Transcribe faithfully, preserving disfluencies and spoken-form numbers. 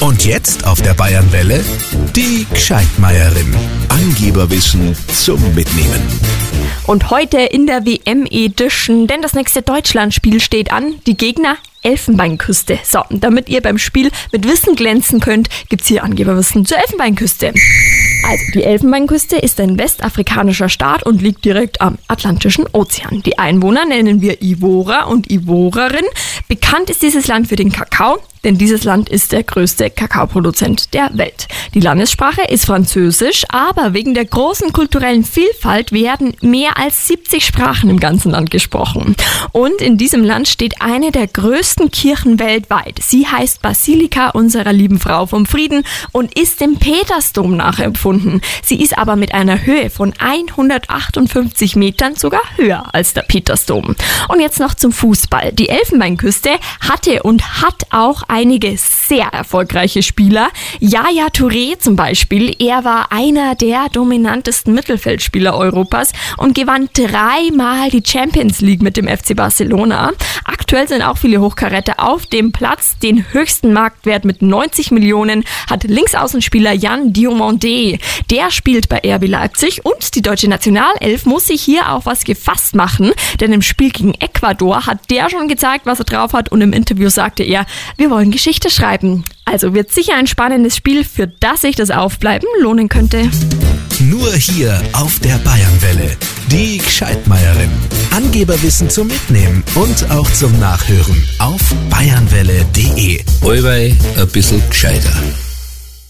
Und jetzt auf der Bayernwelle die Gscheitmeierin. Angeberwissen zum Mitnehmen. Und heute in der W M-Edition, denn das nächste Deutschlandspiel steht an. Die Gegner Elfenbeinküste. So, damit ihr beim Spiel mit Wissen glänzen könnt, gibt's hier Angeberwissen zur Elfenbeinküste. Also, die Elfenbeinküste ist ein westafrikanischer Staat und liegt direkt am Atlantischen Ozean. Die Einwohner nennen wir Ivora und Ivorerin. Bekannt ist dieses Land für den Kakao, denn dieses Land ist der größte Kakaoproduzent der Welt. Die Landessprache ist Französisch, aber wegen der großen kulturellen Vielfalt werden mehr als siebzig Sprachen im ganzen Land gesprochen. Und in diesem Land steht eine der größten Kirchen weltweit. Sie heißt Basilika unserer lieben Frau vom Frieden und ist dem Petersdom nachempfunden. Sie ist aber mit einer Höhe von hundertachtundfünfzig Metern sogar höher als der Petersdom. Und jetzt noch zum Fußball. Die Elfenbeinküste hatte und hat auch einige sehr erfolgreiche Spieler. Yaya Touré zum Beispiel, er war einer der dominantesten Mittelfeldspieler Europas und gewann dreimal die Champions League mit dem F C Barcelona. Aktuell sind auch viele Hochkaräter auf dem Platz. Den höchsten Marktwert mit neunzig Millionen hat Linksaußenspieler Jan Diomandé. Der spielt bei R B Leipzig und die deutsche Nationalelf muss sich hier auf was gefasst machen, denn im Spiel gegen Ecuador hat der schon gezeigt, was er drauf hat und im Interview sagte er, wir wollen Geschichte schreiben. Also wird sicher ein spannendes Spiel, für das sich das Aufbleiben lohnen könnte. Nur hier auf der Bayernwelle. Die Gscheitmeierin. Angeberwissen zum Mitnehmen und auch zum Nachhören auf bayernwelle punkt de. Allweil ein bisschen gescheiter.